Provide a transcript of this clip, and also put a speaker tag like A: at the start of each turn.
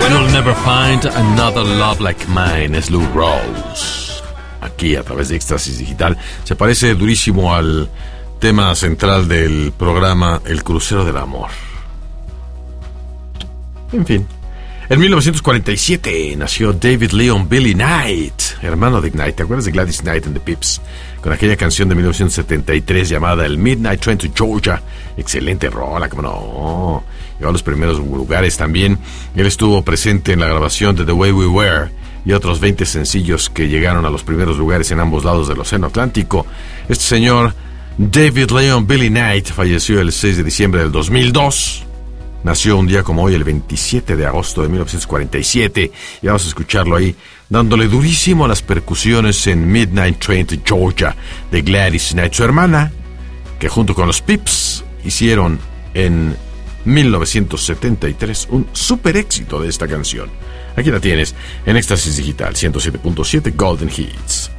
A: You'll never find another love like mine, es Lou Rawls. Aquí a través de Éxtasis Digital. Se parece durísimo al tema central del programa El Crucero del Amor. En fin. En 1947 nació David Leon Billy Knight, hermano de Knight. ¿Te acuerdas de Gladys Knight and the Pips? Con aquella canción de 1973 llamada El Midnight Train to Georgia. Excelente rola, como no. Llegó a los primeros lugares también. Él estuvo presente en la grabación de The Way We Were y otros 20 sencillos que llegaron a los primeros lugares en ambos lados del Océano Atlántico. Este señor, David Leon Billy Knight, falleció el 6 de diciembre del 2002. Nació un día como hoy, el 27 de agosto de 1947, y vamos a escucharlo ahí, dándole durísimo a las percusiones en Midnight Train to Georgia, de Gladys Knight, su hermana, que junto con los Pips hicieron en 1973 un super éxito de esta canción. Aquí la tienes, en Éxtasis Digital, 107.7 Golden Hits.